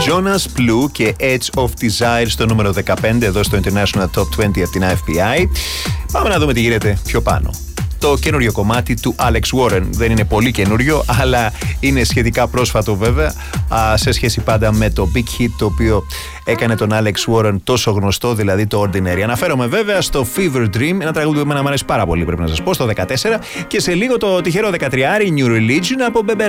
Jonas Blue και Edge of Desire στο νούμερο 15 εδώ στο International Top 20 από την IFPI. Πάμε να δούμε τι γίνεται πιο πάνω. Το καινούριο κομμάτι του Alex Warren δεν είναι πολύ καινούριο, αλλά είναι σχετικά πρόσφατο βέβαια, σε σχέση πάντα με το Big Hit το οποίο έκανε τον Alex Warren τόσο γνωστό, δηλαδή το Ordinary. Αναφέρομαι βέβαια στο Fever Dream, ένα τραγούδι που εμένα μου αρέσει πάρα πολύ, πρέπει να σας πω, στο 14, και σε λίγο το τυχερό 13 New Religion από Bebe